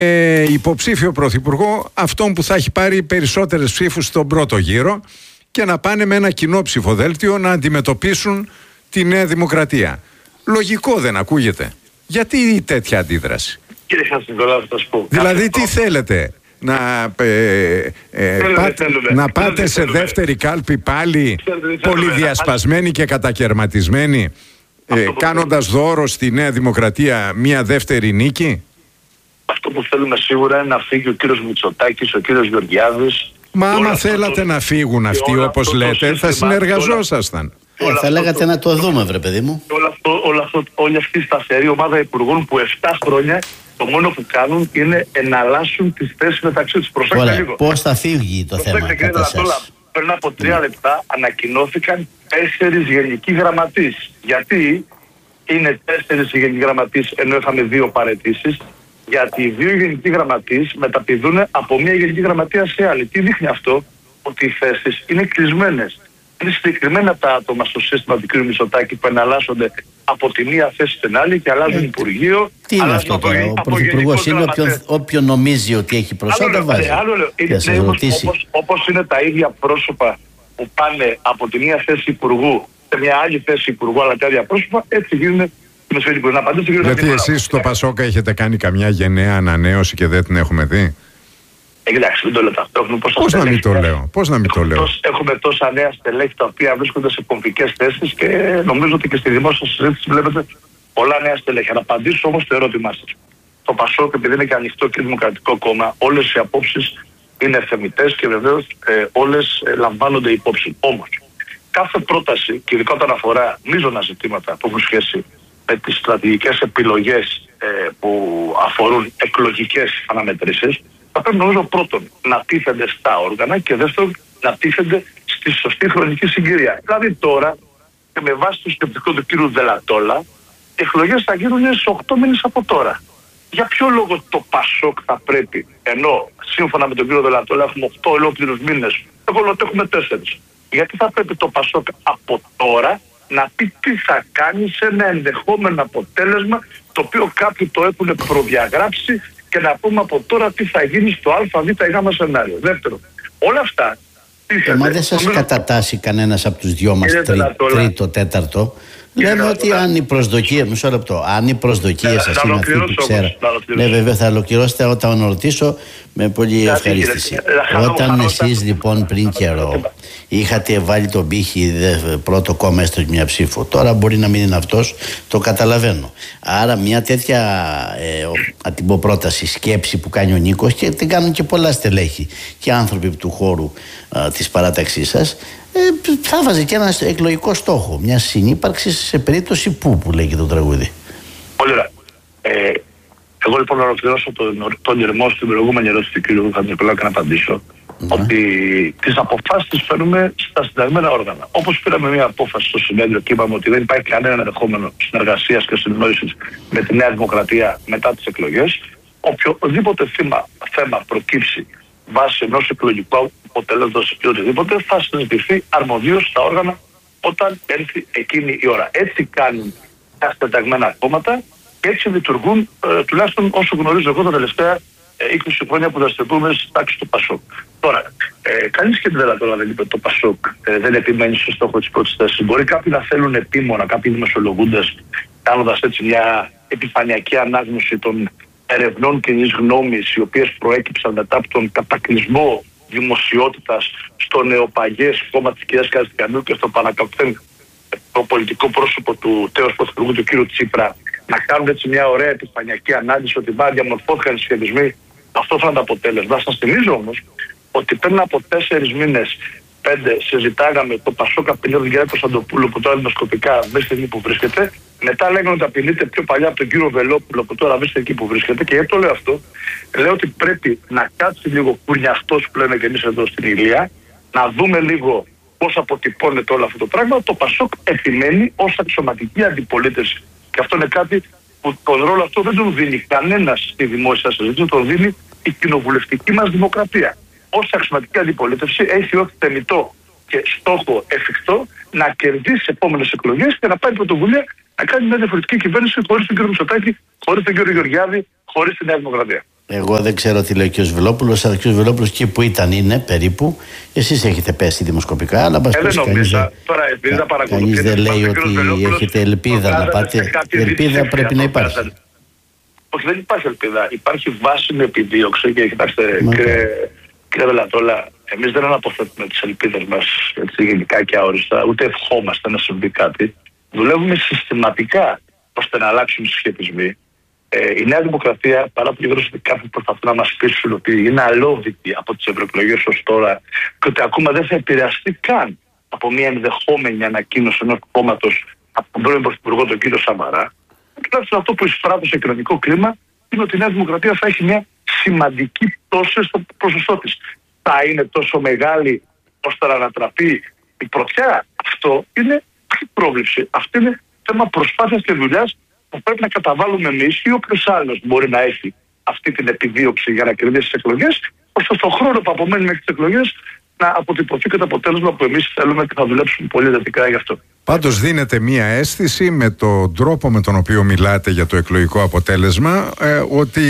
υποψήφιο πρωθυπουργό αυτόν που θα έχει πάρει περισσότερες ψήφους στον πρώτο γύρο και να πάνε με ένα κοινό ψηφοδέλτιο να αντιμετωπίσουν τη Νέα Δημοκρατία. Λογικό δεν ακούγεται? Γιατί τέτοια αντίδραση? Κύριε Χατζηνικολάου, θα σας πω. Δηλαδή τι θέλετε? Να πάτε σε δεύτερη κάλπη πάλι πολυδιασπασμένοι και κατακαιρματισμένοι, κάνοντας δώρο στη Νέα Δημοκρατία μια δεύτερη νίκη? Αυτό που θέλουμε σίγουρα είναι να φύγει ο κύριος Μητσοτάκης, ο κύριος Γεωργιάδης. Μα άμα θέλατε να φύγουν αυτοί όπως λέτε, θα συνεργαζόσασταν. Θα λέγατε να το δούμε, βρε παιδί μου. Όλη αυτή η σταθερή ομάδα υπουργών που 7 χρόνια το μόνο που κάνουν είναι εναλλάσσουν τις θέσεις μεταξύ τους. Προσέξτε λίγο. Πώς θα φύγει το θέμα κατά εσάς? Πριν από 3 λεπτά ανακοινώθηκαν 4 γενικοί γραμματείς. Γιατί είναι 4 οι γενικοί γραμματείς ενώ είχαμε 2 παραιτήσεις? Γιατί οι 2 γενικοί γραμματείς μεταπηδούν από μια γενική γραμματεία σε άλλη. Τι δείχνει αυτό? Ότι οι θέσεις είναι κλεισμένες. Είναι συγκεκριμένα τα άτομα στο σύστημα του κ. Μητσοτάκη που εναλλάσσονται από τη μία θέση στην άλλη και αλλάζουν υπουργείο. Τι είναι αυτό τώρα? Ο πρωθυπουργός είναι όποιον νομίζει ότι έχει προσόντα βάζει. Όπως είναι τα ίδια πρόσωπα που πάνε από τη μία θέση υπουργού σε μια άλλη θέση υπουργού, αλλά τα ίδια πρόσωπα, έτσι γίνουν. Γιατί εσείς στο Πασόκα έχετε κάνει καμιά γενναία ανανέωση και δεν την έχουμε δει? Εντάξει, μην το λέτε αυτό. Πώς να μην το λέω? Έχουμε τόσα νέα στελέχη τα οποία βρίσκονται σε κομβικές θέσεις και νομίζω ότι και στη δημόσια συζήτηση βλέπετε πολλά νέα στελέχη. Να απαντήσω όμως το ερώτημά σας. Το Πασόκ, επειδή είναι και ανοιχτό και δημοκρατικό κόμμα, όλες οι απόψεις είναι θεμιτές και βεβαίως όλες λαμβάνονται υπόψη. Όμως, κάθε πρόταση, και ειδικά όταν αφορά μείζωνα ζητήματα που έχουν σχέση με τις στρατηγικές επιλογές που αφορούν εκλογικές αναμετρήσεις, θα πρέπει νομίζω πρώτον να τίθενται στα όργανα και δεύτερον να τίθενται στη σωστή χρονική συγκυρία. Δηλαδή τώρα, και με βάση το σκεπτικό του κ. Δελατόλα, οι εκλογές θα γίνουν σε 8 μήνες από τώρα. Για ποιο λόγο το Πασόκ θα πρέπει, ενώ σύμφωνα με τον κ. Δελατόλα έχουμε 8 ολόκληρους μήνες, εγώ λέω ότι έχουμε 4. Γιατί θα πρέπει το Πασόκ από τώρα να πει τι θα κάνει σε ένα ενδεχόμενο αποτέλεσμα το οποίο κάποιοι το έχουν προδιαγράψει και να πούμε από τώρα τι θα γίνει στο ΑΒ ή Γ σενάριο. Δεύτερον, όλα αυτά. Μα δεν σας κατατάσσει κανένας από τους δυο μας τρίτο, τέταρτο? Λέμε ότι αν οι προσδοκίες, μισό λεπτό, αν οι προσδοκίες σας είναι αυτοί που ξέρω. Ναι, βέβαια θα ολοκληρώσετε όταν ρωτήσω με πολύ ευχαρίστηση. Όταν εσείς λοιπόν πριν καιρό είχατε βάλει τον πύχη πρώτο κόμμα έστω μια ψήφο, τώρα μπορεί να μην είναι αυτός, το καταλαβαίνω. Άρα μια τέτοια πρόταση, σκέψη που κάνει ο Νίκος, και την κάνουν και πολλά στελέχη και άνθρωποι του χώρου της παράταξής σας, θα βάζει και ένα εκλογικό στόχο μια συνύπαρξη σε περίπτωση που λέγει το τραγούδι. Πολύ ωραία. Εγώ λοιπόν να ολοκληρώσω τον ηρμό στην προηγούμενη ερώτηση του κ. Χατζηνικολάου και να απαντήσω ότι τις αποφάσεις τις φέρνουμε στα συνταγμένα όργανα. Όπως πήραμε μια απόφαση στο συνέδριο και είπαμε ότι δεν υπάρχει κανένα ενδεχόμενο συνεργασίας και συνεννόησης με τη Νέα Δημοκρατία μετά τις εκλογές, οποιοδήποτε θέμα προκύψει βάσει ενός εκλογικού αποτελέσματος ή οτιδήποτε θα συζητηθεί αρμοδίως στα όργανα όταν έρθει εκείνη η ώρα. Έτσι κάνουν τα συνταγμένα κόμματα και έτσι λειτουργούν τουλάχιστον όσο γνωρίζω εγώ τα τελευταία 20 χρόνια που δραστηριοποιούμε στη τάξη του Πασόκ. Τώρα, κανείς και δεν είπε το Πασόκ δεν επιμένει στο στόχο της πρώτης θέσης. Μπορεί κάποιοι να θέλουν επίμονα, κάποιοι δημοσιολογούντες, κάνοντας έτσι μια επιφανειακή ανάγνωση των ερευνών κοινής γνώμης, οι οποίες προέκυψαν μετά από τον κατακλυσμό δημοσιότητας στο νεοπαγές κόμμα της κυρίας Καριστιανού και στο πανακαπτέν το πολιτικό πρόσωπο του τέος πρωθυπουργού του κ. Τσίπρα, να κάνουν έτσι μια ωραία επιφανειακή ανάλυση ότι διαμορφώθηκαν οι σχετισμοί. Αυτό θα είναι το αποτέλεσμα. Σας θυμίζω όμως ότι πριν από 4 μήνες, 5, συζητάγαμε το Πασόκ απειλεί τον κ. Κωνσταντοπούλου που τώρα δημοσκοπικά βρίσκεται εκεί που βρίσκεται. Μετά λέγανε ότι απειλείται πιο παλιά από τον κύριο Βελόπουλο που τώρα βρίσκεται εκεί που βρίσκεται. Και γιατί το λέω αυτό? Λέω ότι πρέπει να κάτσει λίγο κουρνιαχτός που λέμε και εμείς εδώ στην Ηλία, να δούμε λίγο πώς αποτυπώνεται όλο αυτό το πράγμα. Το Πασόκ επιμένει ως αξιωματική αντιπολίτευση. Και αυτό είναι κάτι που τον ρόλο αυτό δεν τον δίνει κανένας στη δημόσια συζήτηση, τον δίνει η κοινοβουλευτική μας δημοκρατία. Ως αξιωματική αντιπολίτευση έχει ως θεμιτό και στόχο εφικτό να κερδίσει επόμενες εκλογές και να πάρει πρωτοβουλία να κάνει μια διαφορετική κυβέρνηση χωρίς τον κ. Μητσοτάκη, χωρίς τον κ. Γεωργιάδη, χωρίς τη Νέα Δημοκρατία. Εγώ δεν ξέρω τι λέει ο κ. Βελόπουλος, αλλά ο κ. Βελόπουλος εκεί που ήταν είναι περίπου. Εσείς έχετε πέσει δημοσκοπικά, αλλά δεν νομίζω. Τώρα επειδή κανείς δεν λέει ότι έχετε ελπίδα να πάτε. Η ελπίδα πρέπει να υπάρχει. Όχι, δεν υπάρχει ελπίδα. Υπάρχει βάσιμη επιδίωξη και κοιτάξτε, κύριε Βελατόλα, εμείς δεν αναποθέτουμε τις ελπίδες μας γενικά και αόριστα, ούτε ευχόμαστε να συμβεί κάτι. Δουλεύουμε συστηματικά ώστε να αλλάξουν οι συσχετισμοί. Η Νέα Δημοκρατία, παρά το γεγονός ότι κάποιοι προσπαθούν να μας πείσουν ότι είναι αλόβητη από τις ευρωεκλογές ως τώρα και ότι ακόμα δεν θα επηρεαστεί καν από μια ενδεχόμενη ανακοίνωση ενός κόμματος από τον πρώην Πρωθυπουργό τον κύριο Σαμαρά, τουλάχιστον αυτό που εισπράττει σε κοινωνικό κλίμα είναι ότι η Νέα Δημοκρατία θα έχει μια σημαντική πτώση στο ποσοστό της. Θα είναι τόσο μεγάλη ώστε να ανατραπεί η πρωτιά? Αυτό είναι πρόβλεψη. Αυτό είναι θέμα προσπάθειας και δουλειάς που πρέπει να καταβάλουμε εμείς ή όποιος άλλος μπορεί να έχει αυτή την επιδίωξη για να κερδίσει τις εκλογές, ώστε στον χρόνο που απομένει μέχρι τις εκλογές να αποτυπωθεί και το αποτέλεσμα που εμείς θέλουμε και θα δουλέψουμε πολύ εντατικά γι' αυτό. Πάντως δίνεται μία αίσθηση με τον τρόπο με τον οποίο μιλάτε για το εκλογικό αποτέλεσμα ότι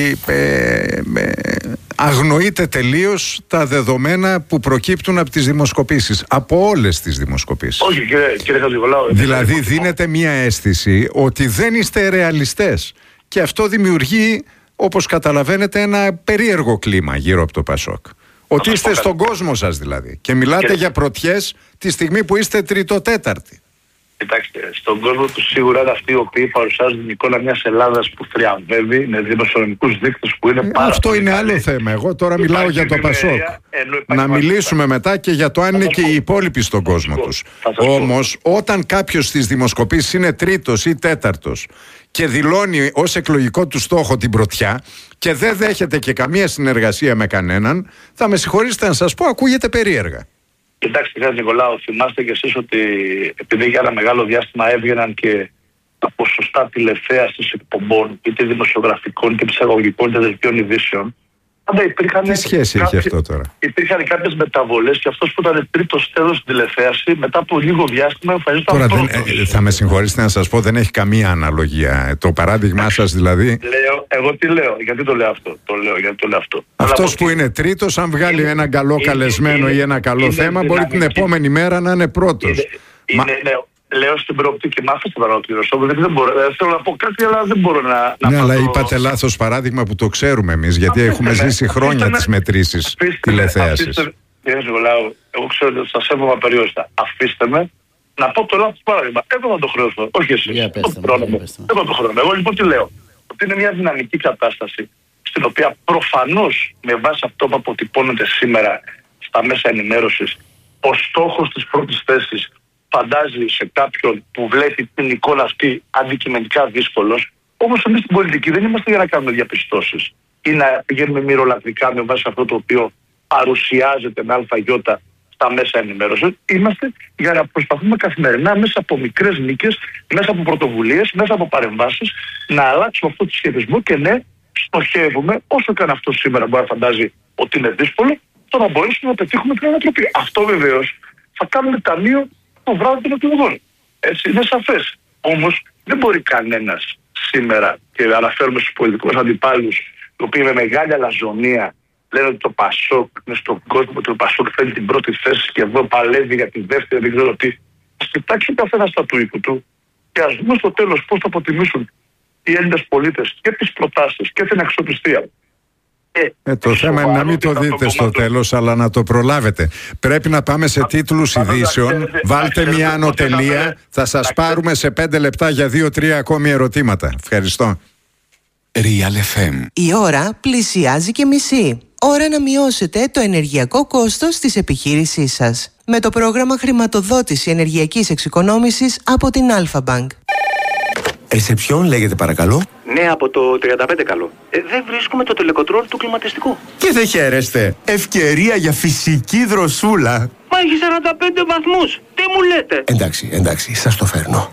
αγνοείτε τελείως τα δεδομένα που προκύπτουν από τις δημοσκοπήσεις, από όλες τις δημοσκοπήσεις. Όχι κύριε Χατζηγολάου. Δηλαδή δίνεται μία αίσθηση ότι δεν είστε ρεαλιστές και αυτό δημιουργεί, όπως καταλαβαίνετε, ένα περίεργο κλίμα γύρω από το Πασόκ. Ότι είστε στον κόσμο σας δηλαδή και μιλάτε για πρωτιές τη στιγμή που είστε τριτοτέταρτοι. Κοιτάξτε, στον κόσμο του σίγουρα είναι αυτοί οι οποίοι παρουσιάζουν την εικόνα μιας Ελλάδας που θριαμβεύει με δημοσιονομικούς δείκτες που είναι πάρα αυτό πολύ είναι καλή. άλλο θέμα. Εγώ τώρα μιλάω για το Πασόκ. Να μιλήσουμε μετά και για το αν είναι και οι υπόλοιποι στον κόσμο τους. Όμως όταν κάποιος στις δημοσκοπήσεις είναι τρίτος ή τέταρτος και δηλώνει ως εκλογικό του στόχο την πρωτιά και δεν δέχεται και καμία συνεργασία με κανέναν, θα με συγχωρήσετε να σας πω, ακούγεται περίεργα. Κοιτάξτε κύριε Νικολάου, θυμάστε κι εσείς ότι επειδή για ένα μεγάλο διάστημα έβγαιναν και τα ποσοστά τηλεθέασης εκπομπών, είτε δημοσιογραφικών είτε ψυχαγωγικών είτε δελτίων ειδήσεων, πάντα υπήρχαν. Τι σχέση έχει αυτό τώρα? Υπήρχαν κάποιες μεταβολές και αυτός που ήταν τρίτος τέλος στην τηλεθέαση, μετά από λίγο διάστημα εμφανίζονταν πρώτος. Θα με συγχωρήσετε να σας πω, δεν έχει καμία αναλογία. Το παράδειγμά σας δηλαδή. Εγώ τι λέω, γιατί το λέω αυτό? Γιατί το λέω αυτό. Αυτός που είναι τρίτος, αν βγάλει ένα καλό καλεσμένο ή ένα καλό θέμα, μπορεί την επόμενη μέρα να είναι πρώτος. Λέω στην προοπτική, μ' αφήστε να ολοκληρώσω. Θέλω να πω κάτι, αλλά δεν μπορώ να. Ναι, αλλά είπατε λάθος παράδειγμα που το ξέρουμε εμείς, γιατί έχουμε ζήσει χρόνια τις μετρήσεις τηλεθέασης. Κύριε Ζιγολάου, εγώ ξέρω ότι σας σέβομαι απεριόριστα. Αφήστε με να πω το λάθος παράδειγμα. Εγώ να το χρεώσω. Όχι εσείς. Εγώ το χρεώνω. Εγώ λοιπόν τι λέω? Ότι είναι μια δυναμική κατάσταση στην οποία προφανώς με βάση αυτό που αποτυπώνεται σήμερα στα μέσα ενημέρωσης, ο στόχος της πρώτης θέσης φαντάζει σε κάποιον που βλέπει την εικόνα αυτή αντικειμενικά δύσκολος. Όμως εμείς στην πολιτική δεν είμαστε για να κάνουμε διαπιστώσεις ή να πηγαίνουμε μυρολατρικά με βάση αυτό το οποίο παρουσιάζεται με αλφαγιώτα στα μέσα ενημέρωσης. Είμαστε για να προσπαθούμε καθημερινά μέσα από μικρές νίκες, μέσα από πρωτοβουλίες, μέσα από παρεμβάσεις να αλλάξουμε αυτό το σχετισμό και ναι, στοχεύουμε, όσο και αν αυτό σήμερα μπορεί να φαντάζει ότι είναι δύσκολο, το να μπορέσουμε να πετύχουμε την ανατροπή. Αυτό βεβαίως θα κάνουμε ταμείο το βράδυ των εκλογών. Έτσι είναι σαφές. Όμως δεν μπορεί κανένας σήμερα, και αναφέρουμε στους πολιτικούς αντιπάλους, οι οποίοι με μεγάλη αλαζονία λένε ότι το Πασόκ είναι στον κόσμο, ότι το Πασόκ θέλει την πρώτη θέση και εδώ παλεύει για τη δεύτερη, δεν ξέρω τι. Ας κοιτάξει ο καθένας στα του οίκου του και ας δούμε στο τέλος πώς θα αποτιμήσουν οι Έλληνες πολίτες και τις προτάσεις και την αξιοπιστία. Το θέμα είναι να μην το δείτε στο τέλος, αλλά να το προλάβετε. Πρέπει να πάμε σε τίτλους ειδήσεων. Βάλτε μια ανωτελεία. Θα σας πάρουμε σε 5 λεπτά για 2-3 ακόμη ερωτήματα. Ευχαριστώ. Real FM. Η ώρα πλησιάζει και μισή. Ώρα να μειώσετε το ενεργειακό κόστος της επιχείρησής σας με το πρόγραμμα χρηματοδότηση ενεργειακής εξοικονόμησης από την Alpha Bank. Ρεσεψιόν λέγεται παρακαλώ. Ναι, από το 35 καλό. Δεν βρίσκουμε το τελεκοτρόλ του κλιματιστικού. Και δεν χαίρεστε. Ευκαιρία για φυσική δροσούλα. Μα έχει 45 βαθμούς. Τι μου λέτε? Εντάξει, σας το φέρνω.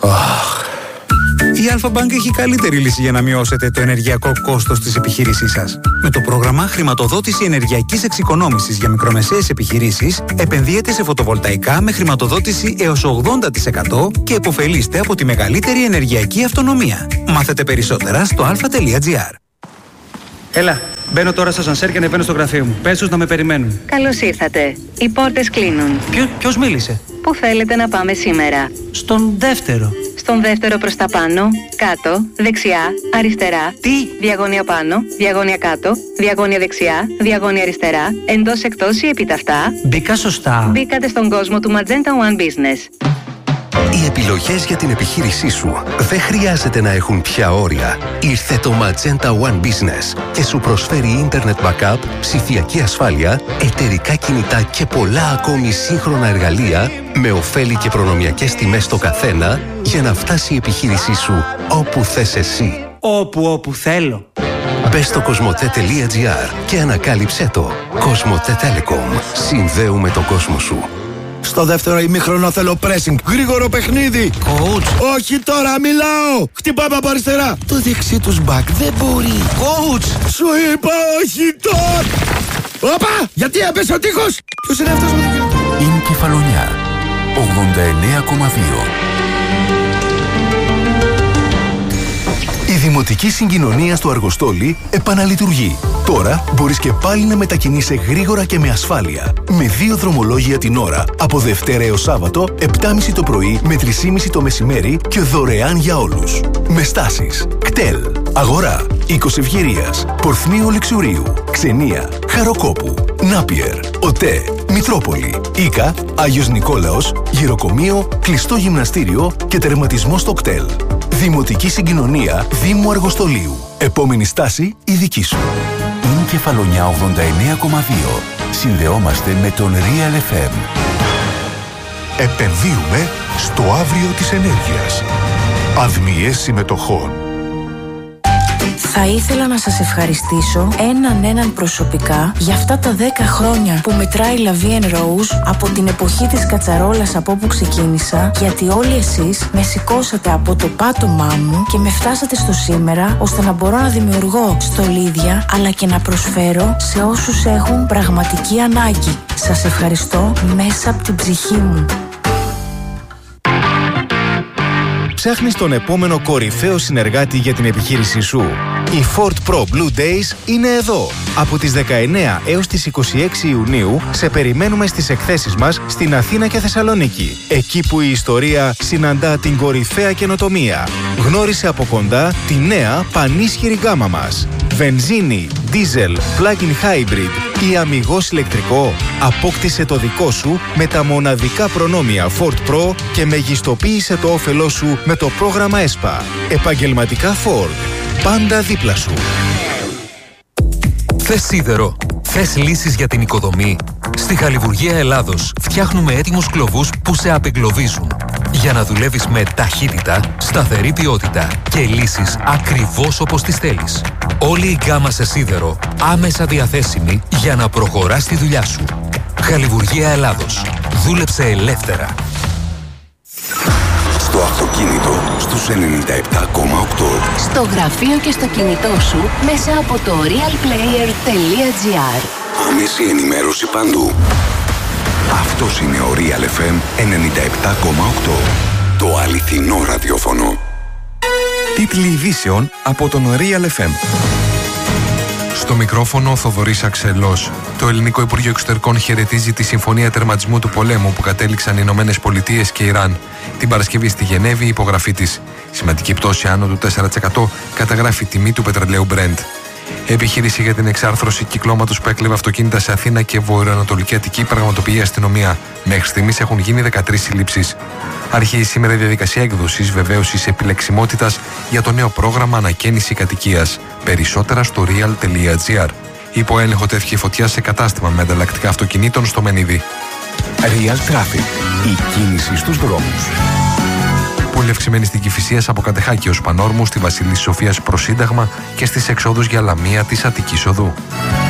Η Alpha Bank έχει καλύτερη λύση για να μειώσετε το ενεργειακό κόστος της επιχείρησής σας. Με το πρόγραμμα χρηματοδότηση ενεργειακής εξοικονόμησης για μικρομεσαίες επιχειρήσεις, επενδύετε σε φωτοβολταϊκά με χρηματοδότηση έως 80% και επωφελείστε από τη μεγαλύτερη ενεργειακή αυτονομία. Μάθετε περισσότερα στο alpha.gr. Έλα, μπαίνω τώρα στο ασανσέρ και ανεβαίνω στο γραφείο μου. Πες τους να με περιμένουν. Καλώς ήρθατε. Οι πόρτες κλείνουν. Ποιος μίλησε? Πού θέλετε να πάμε σήμερα? Στον δεύτερο. Στον δεύτερο προς τα πάνω, κάτω, δεξιά, αριστερά. Τι? Διαγώνια πάνω, διαγώνια κάτω, διαγώνια δεξιά, διαγώνια αριστερά, εντός εκτός ή επιταυτά. Μπήκα σωστά. Μπήκατε στον κόσμο του Magenta One Business. Οι επιλογές για την επιχείρησή σου δεν χρειάζεται να έχουν πια όρια. Ήρθε το Magenta One Business και σου προσφέρει Internet Backup, ψηφιακή ασφάλεια, εταιρικά κινητά και πολλά ακόμη σύγχρονα εργαλεία με ωφέλη και προνομιακές τιμές στο καθένα για να φτάσει η επιχείρησή σου όπου θες εσύ. Όπου θέλω. Μπες στο cosmote.gr και ανακάλυψέ το. Cosmote Telecom. Συνδέουμε τον κόσμο σου. Στο δεύτερο ημίχρονο θέλω pressing. Γρήγορο παιχνίδι. Coach. Όχι τώρα, μιλάω. Χτυπάμε από αριστερά. Το δεξί τους μπακ δεν μπορεί. Coach. Σου είπα όχι τώρα. Όπα, γιατί έπεσε ο τείχος. Ποιος είναι αυτός με το κινητό? Είναι Κεφαλονιά 89,2. Η Δημοτική Συγκοινωνία στο Αργοστόλι επαναλειτουργεί. Τώρα μπορείς και πάλι να μετακινείσαι γρήγορα και με ασφάλεια. Με 2 δρομολόγια την ώρα, από Δευτέρα έως Σάββατο, 7.30 το πρωί με 3.30 το μεσημέρι και δωρεάν για όλους. Με στάσεις κτέλ, Αγορά, Οίκος Ευγυρίας, Πορθμίου Λεξουρίου, Ξενία, Χαροκόπου, Νάπιερ, ΟΤΕ, Μητρόπολη, Ίκα, Άγιος Νικόλαος, Γυροκομείο, Κλειστό Γυμναστήριο και τερματισμό στο κτέλ. Δημοτική Συγκοινωνία Δήμου Αργοστολίου. Επόμενη στάση η δική σου. Είναι Κεφαλονιά 89,2. Συνδεόμαστε με τον Real FM. Επενδύουμε στο αύριο της ενέργειας. Αδμιές συμμετοχών. Θα ήθελα να σας ευχαριστήσω έναν προσωπικά για αυτά τα 10 χρόνια που μετράει La Vie en Rose από την εποχή της κατσαρόλας από όπου ξεκίνησα, γιατί όλοι εσείς με σηκώσατε από το πάτωμά μου και με φτάσατε στο σήμερα, ώστε να μπορώ να δημιουργώ στολίδια αλλά και να προσφέρω σε όσους έχουν πραγματική ανάγκη. Σας ευχαριστώ μέσα από την ψυχή μου. Ψάχνεις τον επόμενο κορυφαίο συνεργάτη για την επιχείρησή σου? Οι Ford Pro Blue Days είναι εδώ. Από τις 19 έως τις 26 Ιουνίου σε περιμένουμε στις εκθέσεις μας στην Αθήνα και Θεσσαλονίκη. Εκεί που η ιστορία συναντά την κορυφαία καινοτομία. Γνώρισε από κοντά τη νέα πανίσχυρη γκάμα μας. Βενζίνη, diesel, plug-in hybrid ή αμιγώς ηλεκτρικό. Απόκτησε το δικό σου με τα μοναδικά προνόμια Ford Pro και μεγιστοποίησε το όφελό σου με το πρόγραμμα ΕΣΠΑ. Επαγγελματικά Ford. Πάντα δίπλα σου. Θες σίδερο? Θες λύσεις για την οικοδομή? Στη Χαλιβουργία Ελλάδος φτιάχνουμε έτοιμους κλωβούς που σε απεγκλωβίζουν. Για να δουλεύεις με ταχύτητα, σταθερή ποιότητα και λύσεις ακριβώς όπως τις θέλεις. Όλη η γκάμα σε σίδερο άμεσα διαθέσιμη για να προχωράς τη δουλειά σου. Χαλιβουργία Ελλάδος. Δούλεψε ελεύθερα. Στο αυτοκίνητο στους 97,8. Στο γραφείο και στο κινητό σου μέσα από το realplayer.gr. Άμεση ενημέρωση παντού. Αυτός είναι ο Real FM 97,8. Το αληθινό ραδιόφωνο. Τίτλοι ειδήσεων από τον Real FM. Στο μικρόφωνο ο Θοδωρής Αξελός. Το Ελληνικό Υπουργείο Εξωτερικών χαιρετίζει τη συμφωνία τερματισμού του πολέμου που κατέληξαν οι Ηνωμένες Πολιτείες και Ιράν. Την Παρασκευή στη Γενέβη η υπογραφή της. Σημαντική πτώση άνω του 4% καταγράφει τιμή του πετρελαίου Brent. Επιχείρηση για την εξάρθρωση κυκλώματος που έκλεβε αυτοκίνητα σε Αθήνα και Βορειοανατολική Αττική πραγματοποιεί η αστυνομία. Μέχρι στιγμής έχουν γίνει 13 συλλήψεις. Αρχίζει σήμερα η διαδικασία έκδοσης βεβαίωσης επιλεξιμότητας για το νέο πρόγραμμα ανακαίνιση κατοικίας. Περισσότερα στο real.gr. Υπό έλεγχο τέθηκε φωτιά σε κατάστημα με ανταλλακτικά αυτοκινήτων στο Μενίδη. Real Traffic. Η κίνηση στους δρόμους. Πολύ αυξημένη στην Κηφισίας από Κατεχάκη ως Πανόρμου, στη Βασιλής Σοφίας προς Σύνταγμα και στις εξόδους για Λαμία της Αττικής Οδού.